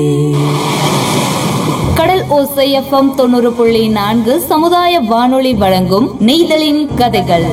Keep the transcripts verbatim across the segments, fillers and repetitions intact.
கடல் ஓசை எஃப்எம் தொண்ணூறு புள்ளி நான்கு சமுதாய வானொலி வழங்கும் நெய்தலின் கதைகள்.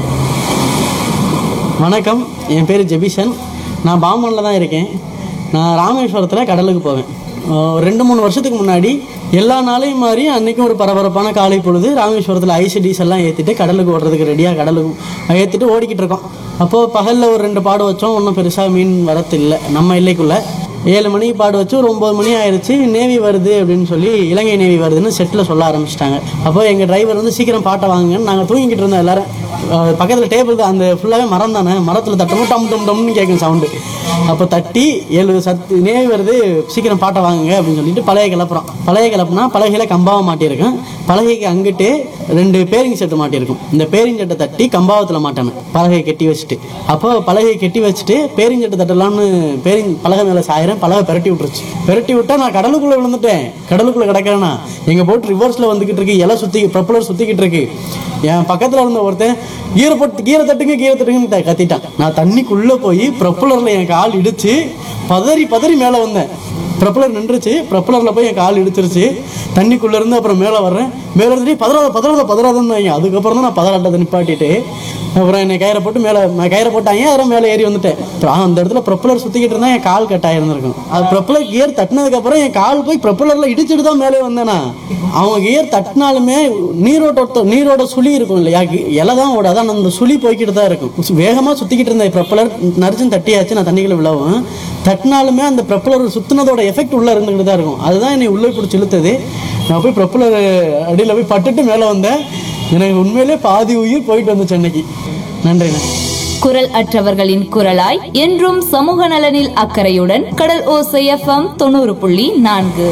வணக்கம், என் பேர் ஜெபிசன். நான் பாம்பனில் தான் இருக்கேன். நான் ராமேஸ்வரத்தில் கடலுக்கு போவேன். ரெண்டு மூணு வருஷத்துக்கு முன்னாடி எல்லா நாளையும் மாதிரி அன்றைக்கும் ஒரு பரபரப்பான காலை பொழுது ராமேஸ்வரத்தில் ஐசி டீசல்லாம் ஏற்றிட்டு கடலுக்கு ஓடுறதுக்கு ரெடியாக கடலுக்கு ஏற்றிட்டு ஓடிக்கிட்டு இருக்கோம். அப்போது பகலில் ஒரு ரெண்டு பாடு வச்சோம். ஒன்றும் பெருசாக மீன் வரத்து இல்லை நம்ம எல்லைக்குள்ளே. ஏழு மணிக்கு பாடு வச்சு ஒரு ஒம்பது மணி ஆயிடுச்சு. நேவி வருது அப்படின்னு சொல்லி, இலங்கை நேவி வருதுன்னு செட்டில் சொல்ல ஆரம்பிச்சிட்டாங்க. அப்போ எங்கள் டிரைவர் வந்து சீக்கிரம் பாட்டை வாங்குங்கன்னு நாங்கள் தூங்கிக்கிட்டு இருந்தோம் எல்லோரும். பக்கத்தில் டேபிள் தான், அந்த ஃபுல்லாகவே மரம் தானே, மரத்தில் தட்டமும் டம் டம் டம்னு கேட்கும் சவுண்டு. அப்போ தட்டி ஏழு சத்து நேவி வருது, சீக்கிரம் பாட்டை வாங்குங்க அப்படின்னு சொல்லிட்டு பழைய கிளப்புறோம். பழைய கிளப்புனா பலகையில் கம்பாவை மாட்டியிருக்கும். பலகைக்கு அங்கிட்டு ரெண்டு பேரிங் செட்டு மாட்டியிருக்கும். இந்த பேரிங் செட்டை தட்டி கம்பாவத்தில் மாட்டேன், பலகையை கட்டி வச்சுட்டு. அப்போ பலகையை கட்டி வச்சுட்டு பேரிங் செட்டு தட்டலாம்னு பேரிங் பலகை மேலே சாயிரம், பலகை பெரட்டி விட்டுருச்சு. பெரட்டி விட்டா நான் கடலுக்குள்ளே விழுந்துட்டேன். கடலுக்குள்ளே கிடக்கிறேன்னா எங்கள் போட்டு ரிவர்ஸில் வந்துக்கிட்டு இருக்கு, இலை சுற்றி ப்ரொப்பலர் சுற்றிக்கிட்டு இருக்கு. என் பக்கத்தில் இருந்த ஒருத்தன் கீரை போட்டு கீரை தட்டுங்க கீரை தட்டுங்கன்னு கத்திட்டான். நான் தண்ணிக்குள்ளே போய் ப்ரொப்பலரில் என் கால் இடிச்சு பதறி பதறி மேலே வந்தேன். ப்ரொப்பலர் நின்றுச்சு, ப்ரொப்பலரில் போய் என் கால் இடிச்சிருச்சு. தண்ணிக்குள்ளே இருந்து அப்புறம் மேலே வர்றேன். மேலே இருந்து பதறாத பதறாத பதறாதன்னு வைங்க. அதுக்கப்புறம் தான் நான் பதறாட்டத்தை நிப்பாட்டிட்டு அப்புறம் என்னை கயிறை போட்டு மேலே கயிறை போட்டாங்க. அதெல்லாம் மேலே ஏறி வந்துட்டேன். அந்த இடத்துல ப்ரொப்பலர் சுற்றிக்கிட்டு இருந்தால் என் கால் கட்டாயிருந்திருக்கும். அது ப்ரொப்பலர் கியர் தட்டினதுக்கப்புறம் என் கால் போய் ப்ரொப்பலரில் இடிச்சுட்டு தான் மேலே வந்தேனா. அவங்க கியர் தட்டினாலுமே நீரோட்ட நீரோட சுழி இருக்கும் இல்லையா, இலை தான் ஓடாது, ஆனால் அந்த சுழி போய்கிட்டு தான் இருக்கும். வேகமாக சுற்றிக்கிட்டு இருந்தேன். ப்ரொப்பலர் நரிச்சுன்னு தட்டியாச்சு, நான் தண்ணிக்குள்ள விழவும். தட்டினாலுமே அந்த ப்ரொப்பலர் சுற்றினதோட எஃபெக்ட் உள்ளே இருந்துக்கிட்டு தான் இருக்கும். அதுதான் என்னை உள்ளே பிடிச்சி இழுத்தது. நான் போய் ப்ரொப்பலர் அடியில் போய் பட்டுட்டு மேலே வந்தேன். எனக்கு உண்மையிலே பாதி உயிர் போயிட்டு வந்து சென்னைக்கு. நன்றிண்ணா. குரல் அற்றவர்களின் குரலாய் என்றும் சமூக நலனில் அக்கறையுடன் கடல் ஓசை எஃப்எம் தொண்ணூறு புள்ளி நான்கு.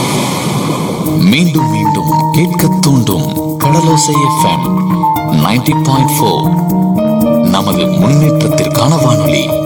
மீண்டும் மீண்டும் கேட்க தூண்டும் கடலோசை எஃப்எம் தொண்ணூறு புள்ளி நான்கு. நமது முன்னேற்றத்திற்கான வானொலி.